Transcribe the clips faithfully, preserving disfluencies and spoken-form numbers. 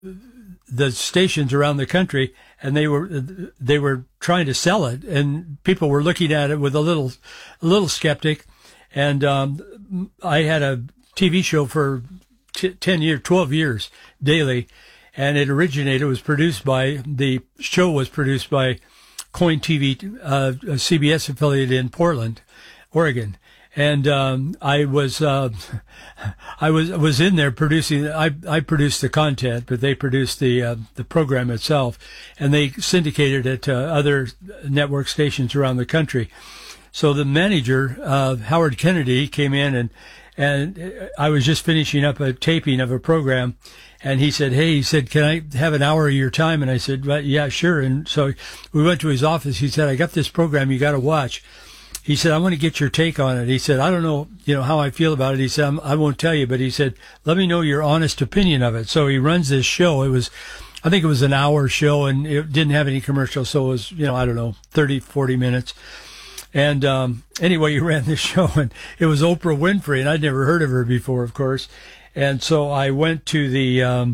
the stations around the country, and they were they were trying to sell it, and people were looking at it with a little a little skeptic. And um, I had a T V show for t- ten years, twelve years daily, and it originated, was produced by, the show was produced by Coin T V, uh, a C B S affiliate in Portland, Oregon. And, um, I was, uh, I was, was in there producing, I, I produced the content, but they produced the, uh, the program itself, and they syndicated it to other network stations around the country. So the manager, uh, Howard Kennedy, came in, and, and I was just finishing up a taping of a program, and he said, hey, he said, can I have an hour of your time? And I said, well, yeah, sure. And so we went to his office. He said, I got this program you got to watch. He said, I want to get your take on it. He said, I don't know, you know, how I feel about it. He said, I'm, I won't tell you, but he said, let me know your honest opinion of it. So he runs this show. It was, I think it was an hour show, and it didn't have any commercials. So it was, you know, I don't know, thirty, forty minutes. And, um, anyway, he ran this show, and it was Oprah Winfrey, and I'd never heard of her before, of course. And so I went to the, um,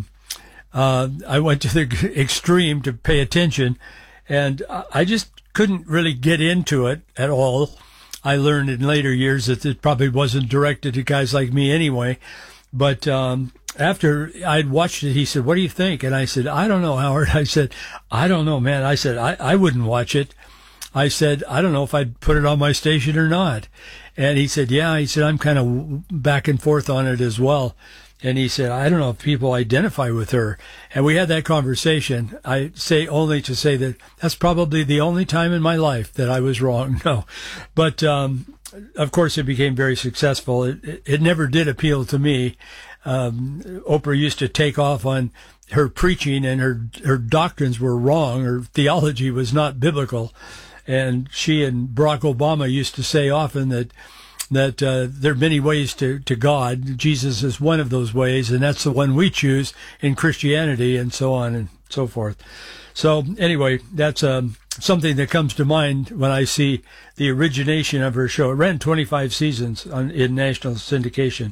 uh, I went to the extreme to pay attention, and I just couldn't really get into it at all. I learned in later years that it probably wasn't directed to guys like me anyway. But, um, after I'd watched it, he said, what do you think? And I said, I don't know, Howard. I said, I don't know, man. I said, I, I wouldn't watch it. I said, I don't know if I'd put it on my station or not. And he said, yeah, he said, I'm kind of back and forth on it as well. And he said, I don't know if people identify with her. And we had that conversation. I say only to say that that's probably the only time in my life that I was wrong. No. But, um, of course, it became very successful. It, it, it never did appeal to me. Um, Oprah used to take off on her preaching, and her, her doctrines were wrong. Her theology was not biblical. And she and Barack Obama used to say often that that uh, there are many ways to, to God. Jesus is one of those ways, and that's the one we choose in Christianity, and so on and so forth. So anyway, that's um, something that comes to mind when I see the origination of her show. It ran twenty-five seasons on, in national syndication.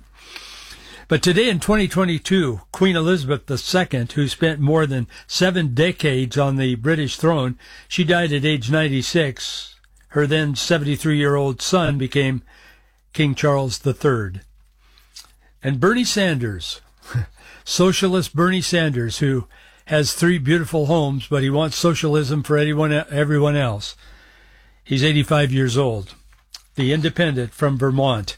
But today in twenty twenty-two, Queen Elizabeth the Second, who spent more than seven decades on the British throne, she died at age ninety-six. Her then seventy-three-year-old son became King Charles the Third. And Bernie Sanders, socialist Bernie Sanders, who has three beautiful homes, but he wants socialism for anyone, everyone else. He's eighty-five years old. The independent from Vermont.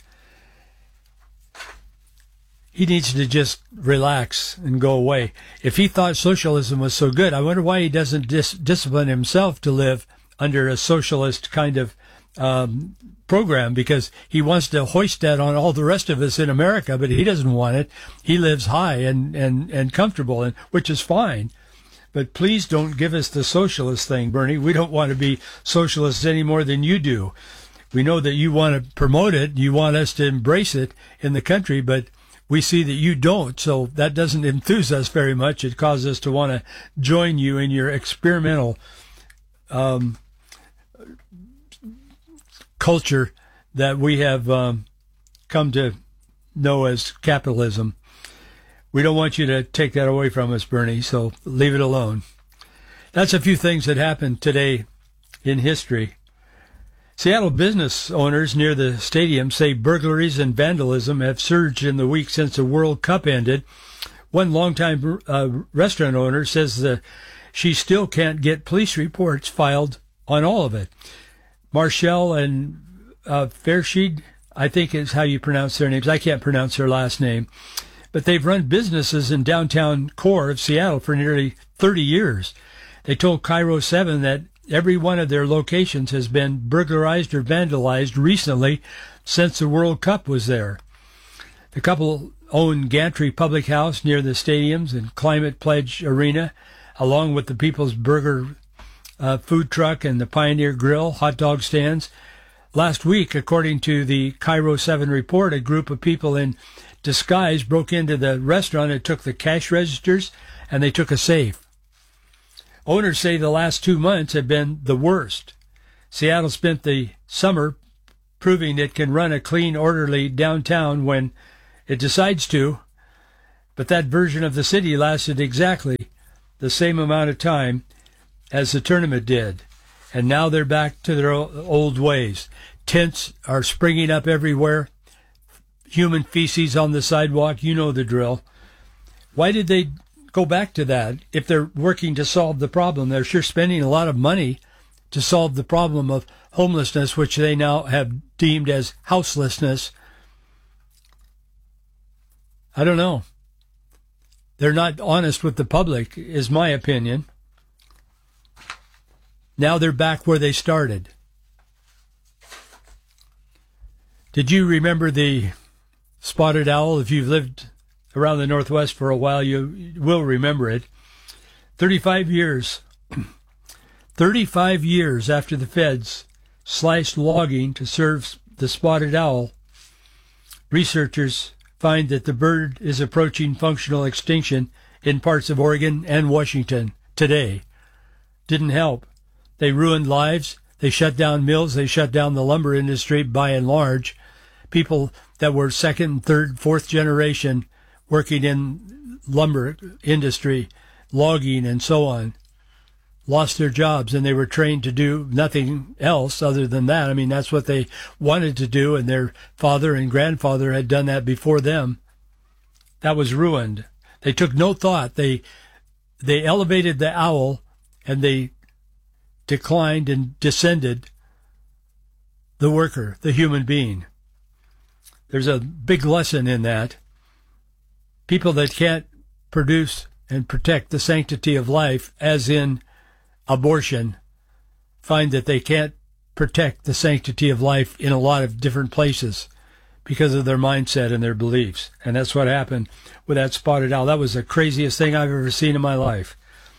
He needs to just relax and go away. If he thought socialism was so good, I wonder why he doesn't dis- discipline himself to live under a socialist kind of um, program, because he wants to hoist that on all the rest of us in America, but he doesn't want it. He lives high and, and, and comfortable, and which is fine. But please don't give us the socialist thing, Bernie. We don't want to be socialists any more than you do. We know that you want to promote it. You want us to embrace it in the country, but we see that you don't, so that doesn't enthuse us very much. It causes us to want to join you in your experimental um, culture that we have um, come to know as capitalism. We don't want you to take that away from us, Bernie, so leave it alone. That's a few things that happened today in history. Seattle business owners near the stadium say burglaries and vandalism have surged in the week since the World Cup ended. One longtime uh, restaurant owner says that she still can't get police reports filed on all of it. Marshall and uh, Fairshid, I think is how you pronounce their names. I can't pronounce their last name. But they've run businesses in downtown core of Seattle for nearly thirty years. They told Cairo seven that every one of their locations has been burglarized or vandalized recently since the World Cup was there. The couple own Gantry Public House near the stadiums and Climate Pledge Arena, along with the People's Burger uh, food truck and the Pioneer Grill hot dog stands. Last week, according to the Cairo seven report, a group of people in disguise broke into the restaurant and took the cash registers, and they took a safe. Owners say the last two months have been the worst. Seattle spent the summer proving it can run a clean, orderly downtown when it decides to. But that version of the city lasted exactly the same amount of time as the tournament did. And now they're back to their old ways. Tents are springing up everywhere. Human feces on the sidewalk. You know the drill. Why did they go back to that if they're working to solve the problem? They're sure spending a lot of money to solve the problem of homelessness, which they now have deemed as houselessness. I don't know. They're not honest with the public, is my opinion. Now they're back where they started. Did you remember the spotted owl? If you've lived around the Northwest for a while, you will remember it. thirty-five years. thirty-five years after the feds slashed logging to serve the spotted owl, researchers find that the bird is approaching functional extinction in parts of Oregon and Washington today. Didn't help. They ruined lives. They shut down mills. They shut down the lumber industry by and large. People that were second, third, fourth generation working in lumber industry, logging and so on, lost their jobs, and they were trained to do nothing else other than that. I mean, that's what they wanted to do, and their father and grandfather had done that before them. That was ruined. They took no thought. They they elevated the owl, and they declined and descended the worker, the human being. There's a big lesson in that. People that can't produce and protect the sanctity of life, as in abortion, find that they can't protect the sanctity of life in a lot of different places because of their mindset and their beliefs. And that's what happened with that spotted owl. That was the craziest thing I've ever seen in my life.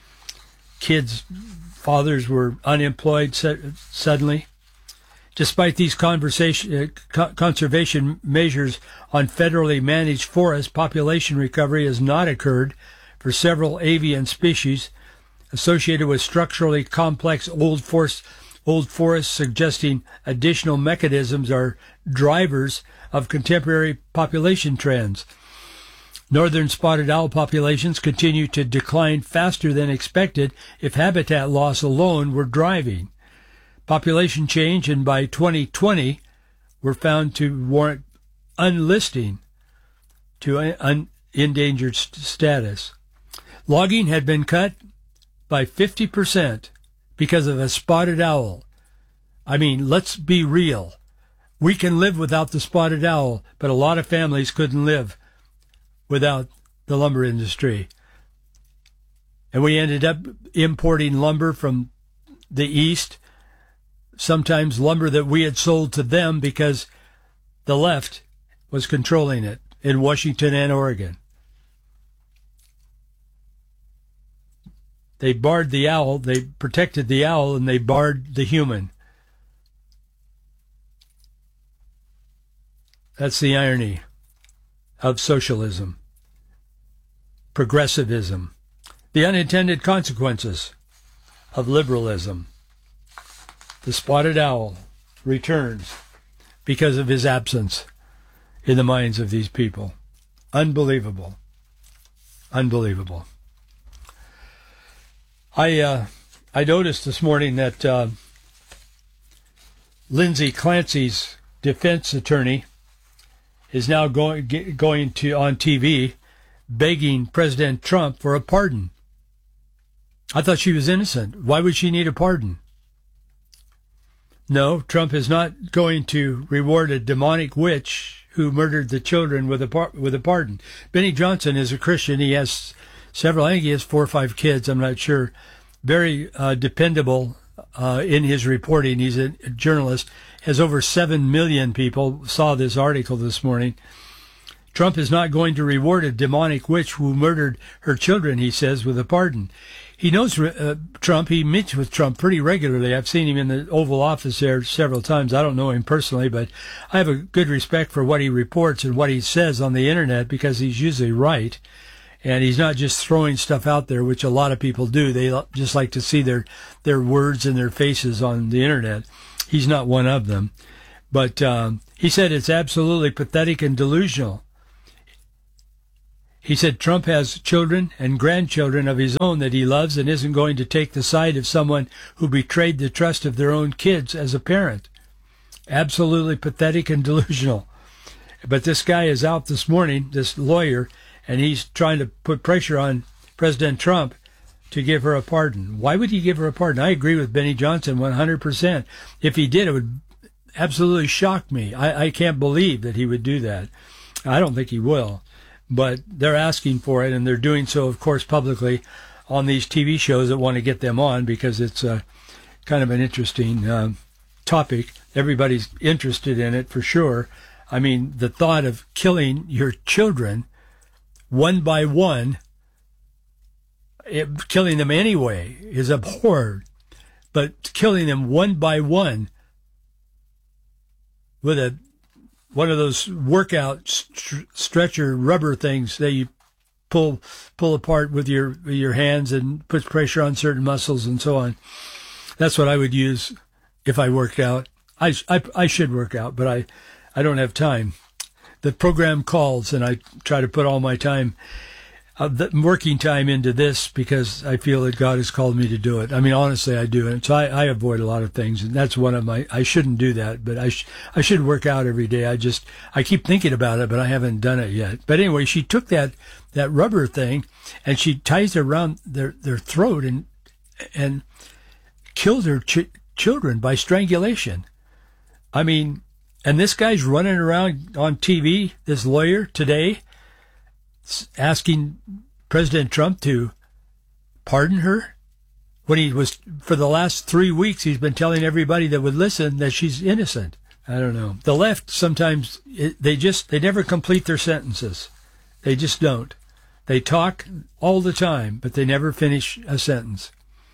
Kids, fathers were unemployed suddenly. Despite these conversation, uh, conservation measures on federally managed forests, population recovery has not occurred for several avian species associated with structurally complex old forest, old forests, suggesting additional mechanisms are drivers of contemporary population trends. Northern spotted owl populations continue to decline faster than expected if habitat loss alone were driving. Population change, and by twenty twenty, were found to warrant unlisting to un- endangered st- status. Logging had been cut by fifty percent because of a spotted owl. I mean, let's be real. We can live without the spotted owl, but a lot of families couldn't live without the lumber industry. And we ended up importing lumber from the east, sometimes lumber that we had sold to them because the left was controlling it in Washington and Oregon. They barred the owl, they protected the owl, and they barred the human. That's the irony of socialism, progressivism, the unintended consequences of liberalism. The spotted owl returns because of his absence in the minds of these people. Unbelievable. Unbelievable. I uh, I noticed this morning that uh, Lindsay Clancy's defense attorney is now going going to on T V begging President Trump for a pardon. I thought she was innocent. Why would she need a pardon? No, Trump is not going to reward a demonic witch who murdered the children with a par- with a pardon. Benny Johnson is a Christian. He has several, I think he has four or five kids, I'm not sure. Very uh, dependable uh, in his reporting. He's a journalist. Has over seven million people saw this article this morning. Trump is not going to reward a demonic witch who murdered her children, he says, with a pardon. He knows uh, Trump. He meets with Trump pretty regularly. I've seen him in the Oval Office there several times. I don't know him personally, but I have a good respect for what he reports and what he says on the Internet because he's usually right. And he's not just throwing stuff out there, which a lot of people do. They just like to see their, their words and their faces on the Internet. He's not one of them. But um, he said it's absolutely pathetic and delusional. He said Trump has children and grandchildren of his own that he loves and isn't going to take the side of someone who betrayed the trust of their own kids as a parent. Absolutely pathetic and delusional. But this guy is out this morning, this lawyer, and he's trying to put pressure on President Trump to give her a pardon. Why would he give her a pardon? I agree with Benny Johnson one hundred percent. If he did, it would absolutely shock me. I, I can't believe that he would do that. I don't think he will. But they're asking for it, and they're doing so, of course, publicly on these T V shows that want to get them on because it's uh, kind of an interesting uh, topic. Everybody's interested in it for sure. I mean, the thought of killing your children one by one, it, killing them anyway, is abhorred. But killing them one by one with a one of those workout st- stretcher rubber things that you pull pull apart with your with your hands and puts pressure on certain muscles and so on. That's what I would use if I worked out. I, I, I should work out, but I, I don't have time. The program calls, and I try to put all my time, uh, the working time into this because I feel that God has called me to do it. I mean, honestly, I do. And so I, I avoid a lot of things, and that's one of my, I shouldn't do that, but I, sh- I should work out every day. I just, I keep thinking about it, but I haven't done it yet. But anyway, she took that, that rubber thing and she ties it around their, their throat and, and killed her ch- children by strangulation. I mean, and this guy's running around on T V, this lawyer today, asking President Trump to pardon her when he was, for the last three weeks, he's been telling everybody that would listen that she's innocent. I don't know. The left sometimes, it, they just, they never complete their sentences. They just don't. They talk all the time, but they never finish a sentence.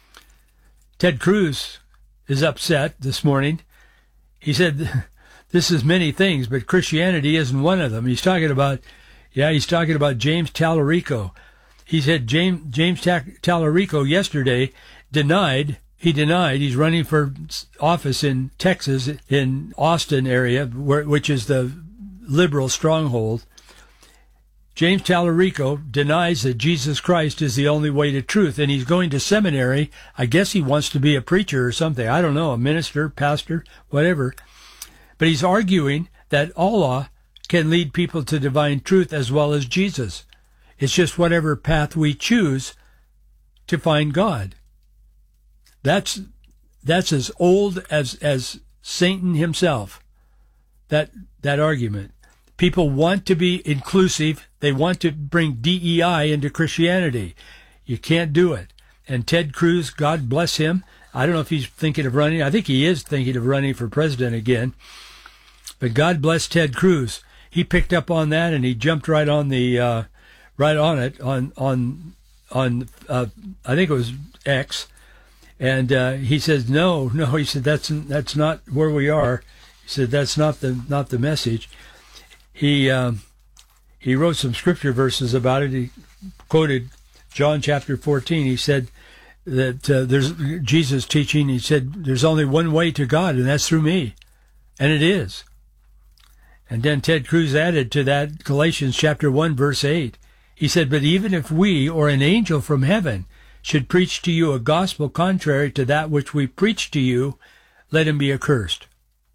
Ted Cruz is upset this morning. He said, this is many things, but Christianity isn't one of them. He's talking about, yeah, he's talking about James Tallarico. He said James, James Tallarico yesterday denied, he denied, he's running for office in Texas, in Austin area, where, which is the liberal stronghold. James Tallarico denies that Jesus Christ is the only way to truth, and he's going to seminary. I guess he wants to be a preacher or something. I don't know, a minister, pastor, whatever. But he's arguing that Allah can lead people to divine truth as well as Jesus. It's just whatever path we choose to find God. That's that's as old as as Satan himself. That that argument. People want to be inclusive. They want to bring D E I into Christianity. You can't do it. And Ted Cruz, God bless him. I don't know if he's thinking of running. I think he is thinking of running for president again. But God bless Ted Cruz. He picked up on that and he jumped right on the, uh, right on it on on on. Uh, I think it was X, and uh, he says no, no. He said that's that's not where we are. He said that's not the not the message. He um, he wrote some scripture verses about it. He quoted John chapter fourteen. He said that uh, there's Jesus teaching. He said there's only one way to God, and that's through me, and it is. And then Ted Cruz added to that Galatians chapter one verse eight. He said, but even if we or an angel from heaven should preach to you a gospel contrary to that which we preach to you, let him be accursed.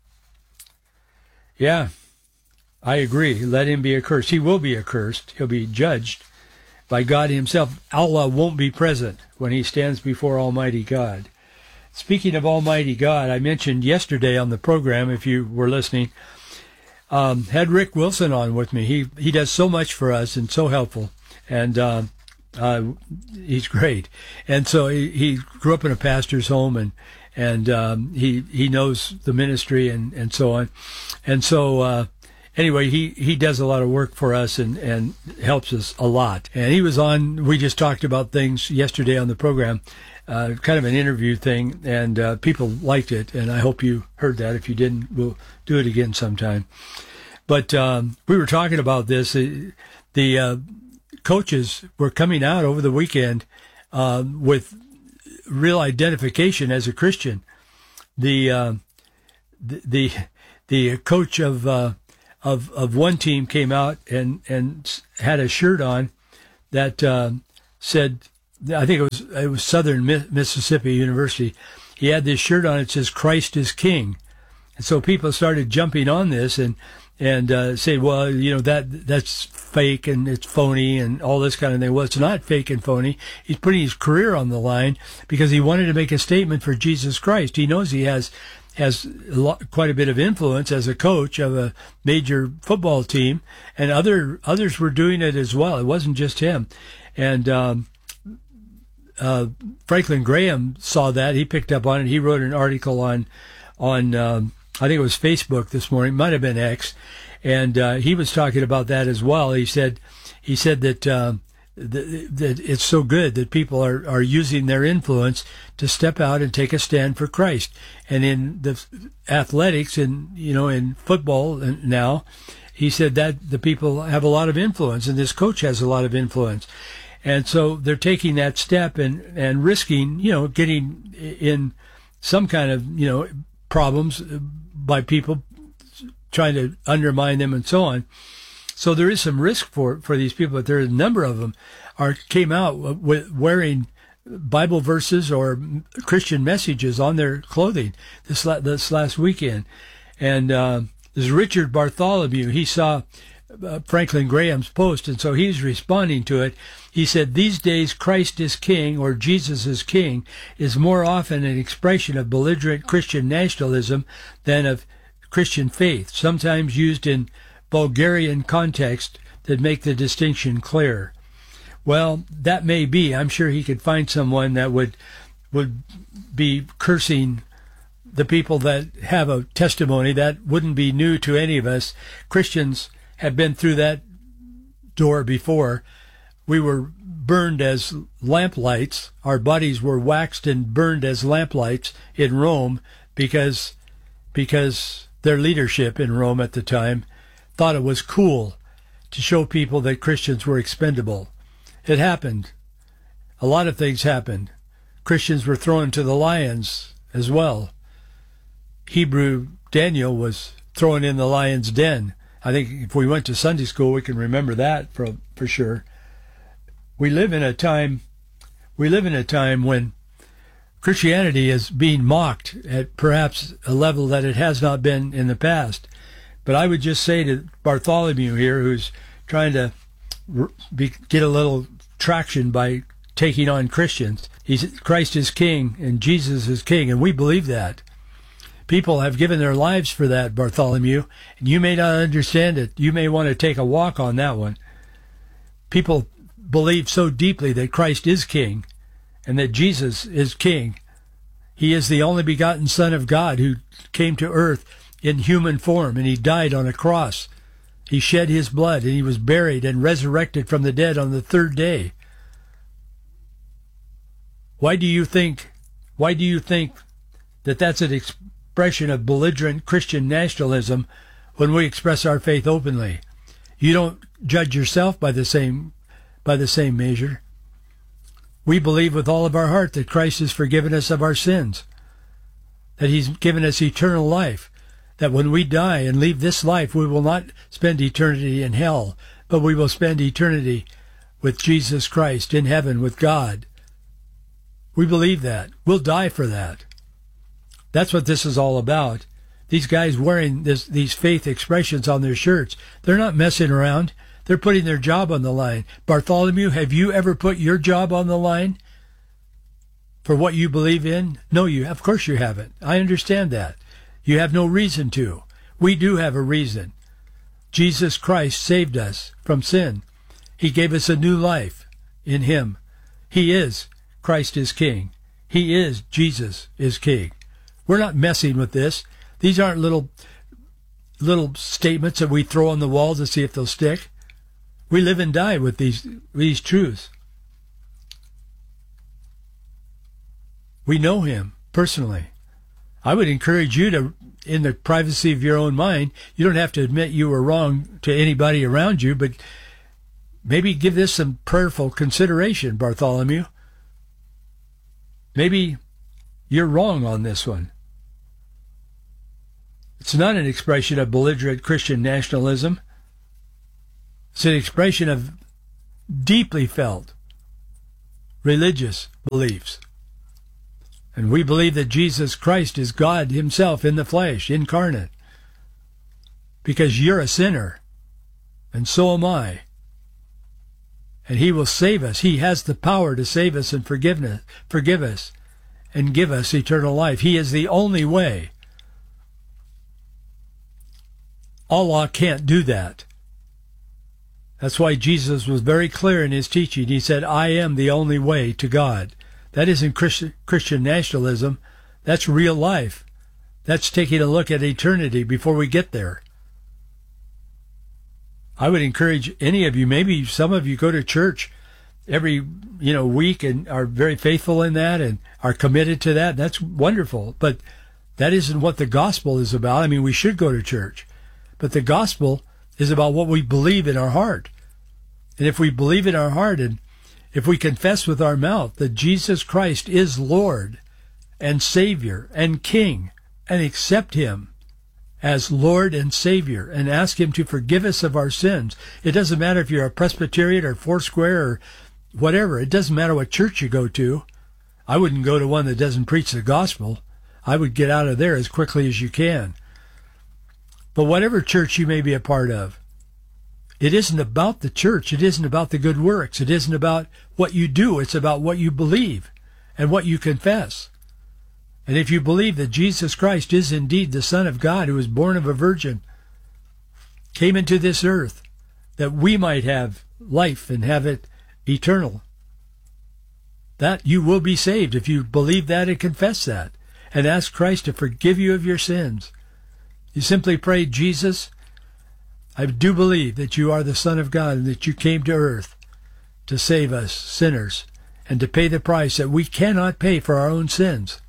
Yeah. I agree. Let him be accursed. He will be accursed. He'll be judged by God himself. Allah won't be present when he stands before Almighty God. Speaking of Almighty God, I mentioned yesterday on the program, if you were listening, um, had Rick Wilson on with me. He he does so much for us and so helpful, and uh, uh, he's great. And so he, he grew up in a pastor's home, and and um, he he knows the ministry and, and so on. And so uh, anyway, he, he does a lot of work for us and, and helps us a lot. And he was on, we just talked about things yesterday on the program, uh, kind of an interview thing, and uh, people liked it, and I hope you heard that. If you didn't, we'll do it again sometime. But um, we were talking about this. Uh, the uh, coaches were coming out over the weekend uh, with real identification as a Christian. The uh, the, the the coach of uh, of of one team came out and and had a shirt on that uh, said, I think it was it was Southern Mississippi University. He had this shirt on. It says "Christ is King," and so people started jumping on this and and uh, say, well, you know, that that's fake and it's phony and all this kind of thing. Well, it's not fake and phony. He's putting his career on the line because he wanted to make a statement for Jesus Christ. He knows he has has a lot, quite a bit of influence as a coach of a major football team, and other others were doing it as well. It wasn't just him. And um, uh, Franklin Graham saw that. He picked up on it. He wrote an article on on um, I think it was Facebook this morning. Might have been X, and uh, he was talking about that as well. He said he said that. Uh, that it's so good that people are, are using their influence to step out and take a stand for Christ. And in the athletics and, you know, in football now, he said that the people have a lot of influence and this coach has a lot of influence. And so they're taking that step and, and risking, you know, getting in some kind of, you know, problems by people trying to undermine them and so on. So there is some risk for, for these people, but there are a number of them are came out with wearing Bible verses or Christian messages on their clothing this this last weekend. And uh, there's Richard Bartholomew. He saw uh, Franklin Graham's post, and so he's responding to it. He said, "These days, Christ is King, or Jesus is King, is more often an expression of belligerent Christian nationalism than of Christian faith, sometimes used in Bulgarian context that make the distinction clear." Well, that may be. I'm sure he could find someone that would would be cursing the people that have a testimony. That wouldn't be new to any of us. Christians have been through that door before. We were burned as lamplights. Our bodies were waxed and burned as lamplights in Rome because because their leadership in Rome at the time thought it was cool to show people that Christians were expendable. It happened. A lot of things happened. Christians were thrown to the lions as well. Hebrew Daniel was thrown in the lion's den. I think if we went to Sunday school, we can remember that for for sure. We live in a time, we live in a time when Christianity is being mocked at perhaps a level that it has not been in the past. But I would just say to Bartholomew here, who's trying to be, get a little traction by taking on Christians, he's, Christ is King and Jesus is King, and we believe that. People have given their lives for that, Bartholomew, and you may not understand it. You may want to take a walk on that one. People believe so deeply that Christ is King and that Jesus is King. He is the only begotten Son of God who came to earth in human form, and he died on a cross. He shed his blood, and he was buried and resurrected from the dead on the third day. Why do you think, why do you think that that's an expression of belligerent Christian nationalism when we express our faith openly? You don't judge yourself by the same, by the same measure. We believe with all of our heart that Christ has forgiven us of our sins, that he's given us eternal life, that when we die and leave this life, we will not spend eternity in hell, but we will spend eternity with Jesus Christ in heaven with God. We believe that. We'll die for that. That's what this is all about. These guys wearing this, these faith expressions on their shirts, they're not messing around. They're putting their job on the line. Bartholomew, have you ever put your job on the line for what you believe in? No, you, of course you haven't. I understand that. You have no reason to. We do have a reason. Jesus Christ saved us from sin. He gave us a new life in him. He is Christ is King. He is Jesus is King. We're not messing with this. These aren't little little statements that we throw on the wall to see if they'll stick. We live and die with these these truths. We know him personally. I would encourage you to, in the privacy of your own mind, you don't have to admit you were wrong to anybody around you, but maybe give this some prayerful consideration, Bartholomew. Maybe you're wrong on this one. It's not an expression of belligerent Christian nationalism. It's an expression of deeply felt religious beliefs. And we believe that Jesus Christ is God himself in the flesh, incarnate. Because you're a sinner, and so am I. And he will save us. He has the power to save us and forgiveness, forgive us and give us eternal life. He is the only way. Allah can't do that. That's why Jesus was very clear in his teaching. He said, I am the only way to God. That isn't Christian, Christian nationalism. That's real life. That's taking a look at eternity before we get there. I would encourage any of you, maybe some of you go to church every, you know, week and are very faithful in that and are committed to that. That's wonderful. But that isn't what the gospel is about. I mean, we should go to church. But the gospel is about what we believe in our heart. And if we believe in our heart and if we confess with our mouth that Jesus Christ is Lord and Savior and King and accept him as Lord and Savior and ask him to forgive us of our sins. It doesn't matter if you're a Presbyterian or Foursquare or whatever. It doesn't matter what church you go to. I wouldn't go to one that doesn't preach the gospel. I would get out of there as quickly as you can. But whatever church you may be a part of, it isn't about the church. It isn't about the good works. It isn't about what you do. It's about what you believe and what you confess. And if you believe that Jesus Christ is indeed the Son of God who was born of a virgin, came into this earth that we might have life and have it eternal, that you will be saved if you believe that and confess that and ask Christ to forgive you of your sins. You simply pray, Jesus, I do believe that you are the Son of God and that you came to earth to save us sinners and to pay the price that we cannot pay for our own sins.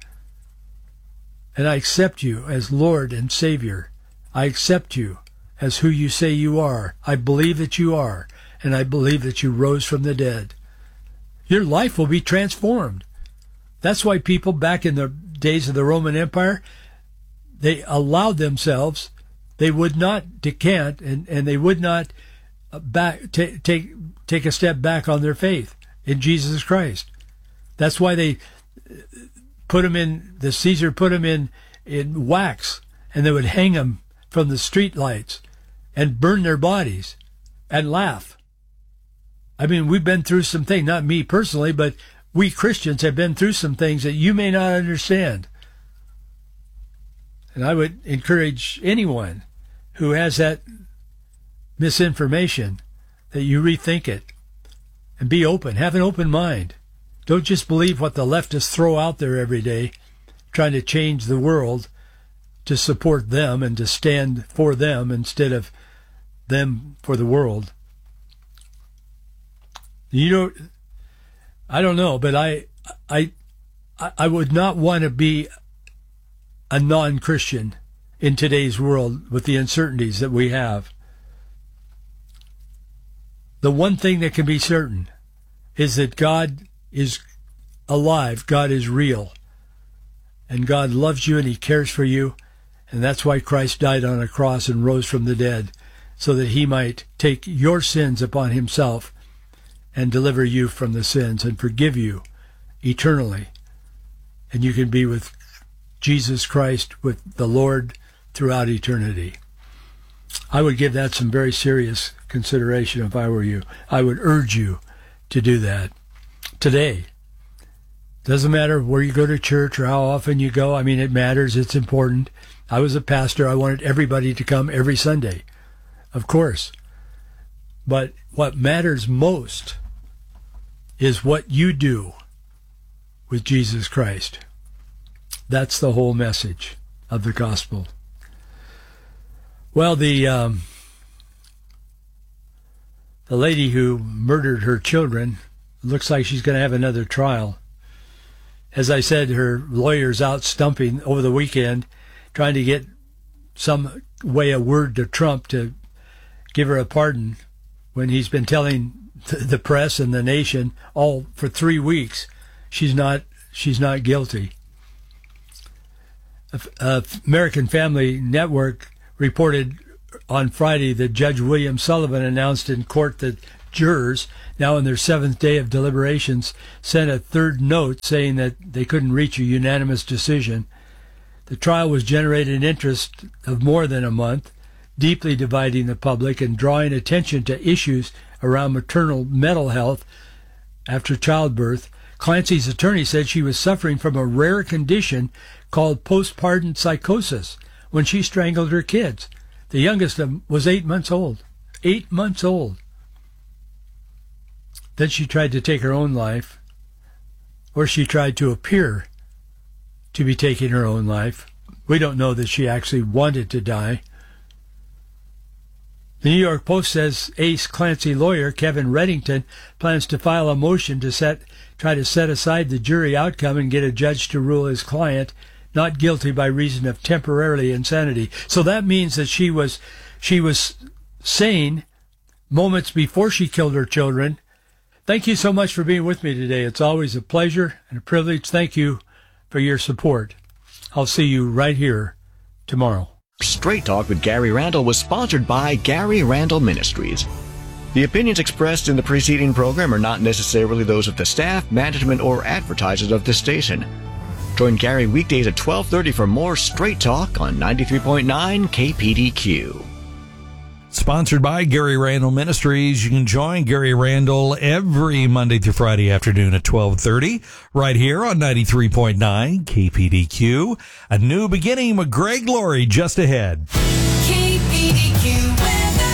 And I accept you as Lord and Savior. I accept you as who you say you are. I believe that you are, and I believe that you rose from the dead. Your life will be transformed. That's why people back in the days of the Roman Empire, they allowed themselves, they would not decant, and, and they would not back t- take take a step back on their faith in Jesus Christ. That's why they put them in, the Caesar put them in, in wax, and they would hang them from the street lights and burn their bodies and laugh. I mean, we've been through some things, not me personally, but we Christians have been through some things that you may not understand. And I would encourage anyone who has that misinformation that you rethink it and be open, have an open mind. Don't just believe what the leftists throw out there every day, trying to change the world to support them and to stand for them instead of them for the world. You know, I don't know, but I, I, I would not want to be a non-Christian in today's world with the uncertainties that we have. The one thing that can be certain is that God is alive, God is real, and God loves you and he cares for you, and that's why Christ died on a cross and rose from the dead, so that he might take your sins upon himself and deliver you from the sins and forgive you eternally. And you can be with Jesus Christ, with the Lord, throughout eternity. I would give that some very serious consideration if I were you. I would urge you to do that today. Doesn't matter where you go to church or how often you go. I mean, it matters. It's important. I was a pastor. I wanted everybody to come every Sunday, of course. But what matters most is what you do with Jesus Christ. That's the whole message of the gospel. Well, the um, the lady who murdered her children looks like she's going to have another trial. As I said, her lawyer's out stumping over the weekend, trying to get some way a word to Trump to give her a pardon when he's been telling the press and the nation all for three weeks she's not she's not guilty. Uh, American Family Network reported on Friday that Judge William Sullivan announced in court that jurors, now in their seventh day of deliberations, sent a third note saying that they couldn't reach a unanimous decision. The trial was generating interest of more than a month, deeply dividing the public and drawing attention to issues around maternal mental health after childbirth. Clancy's attorney said she was suffering from a rare condition called postpartum psychosis when she strangled her kids. The youngest of them was eight months old. Eight months old. Then she tried to take her own life, or she tried to appear to be taking her own life. We don't know that she actually wanted to die. The New York Post says Ace Clancy lawyer Kevin Reddington plans to file a motion to set try to set aside the jury outcome and get a judge to rule his client not guilty by reason of temporary insanity. So that means that she was she was sane moments before she killed her children. Thank you so much for being with me today. It's always a pleasure and a privilege. Thank you for your support. I'll see you right here tomorrow. Straight Talk with Gary Randall was sponsored by Gary Randall Ministries. The opinions expressed in the preceding program are not necessarily those of the staff, management, or advertisers of this station. Join Gary weekdays at twelve thirty for more Straight Talk on ninety-three point nine K P D Q. Sponsored by Gary Randall Ministries. You can join Gary Randall every Monday through Friday afternoon at twelve thirty, right here on ninety-three point nine K P D Q. A new beginning with Greg Laurie just ahead. K P D Q weather.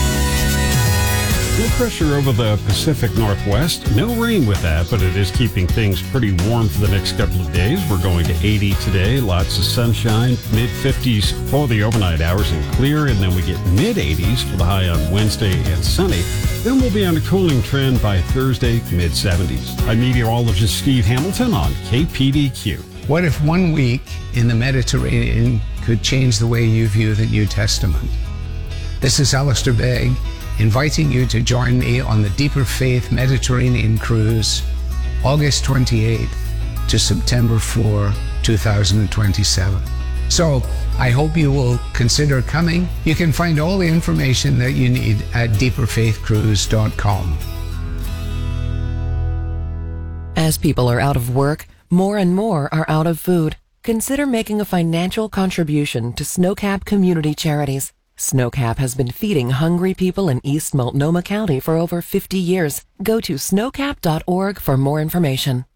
No pressure over the Pacific Northwest. No rain with that, but it is keeping things pretty warm for the next couple of days. We're going to eighty today. Lots of sunshine. mid fifties for the overnight hours and clear. And then we get mid eighties for the high on Wednesday and sunny. Then we'll be on a cooling trend by Thursday, mid seventies. I'm meteorologist Steve Hamilton on K P D Q. What if one week in the Mediterranean could change the way you view the New Testament? This is Alistair Begg, inviting you to join me on the Deeper Faith Mediterranean Cruise, August twenty-eighth to September fourth, two thousand twenty-seven. So, I hope you will consider coming. You can find all the information that you need at deeper faith cruise dot com. As people are out of work, more and more are out of food. Consider making a financial contribution to Snowcap Community Charities. Snowcap has been feeding hungry people in East Multnomah County for over fifty years. Go to snowcap dot org for more information.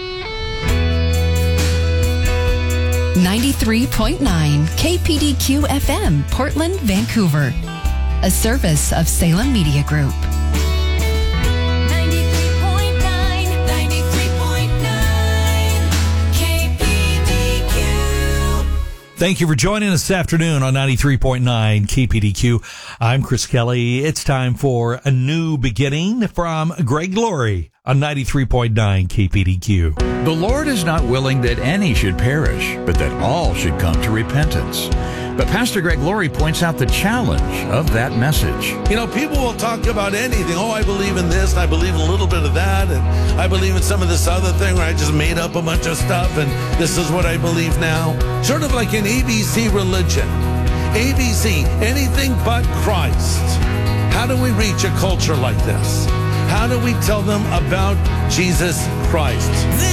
ninety-three point nine K P D Q F M, Portland, Vancouver. A service of Salem Media Group. ninety-three point nine, ninety-three point nine K P D Q. Thank you for joining us this afternoon on ninety-three point nine K P D Q. I'm Chris Kelly. It's time for A New Beginning from Greg Laurie on ninety-three point nine K P D Q. The Lord is not willing that any should perish, but that all should come to repentance. But Pastor Greg Laurie points out the challenge of that message. You know, people will talk about anything. Oh, I believe in this, and I believe in a little bit of that, and I believe in some of this other thing where I just made up a bunch of stuff, and this is what I believe now. Sort of like an A B C religion. A B C, anything but Christ. How do we reach a culture like this? How do we tell them about Jesus Christ?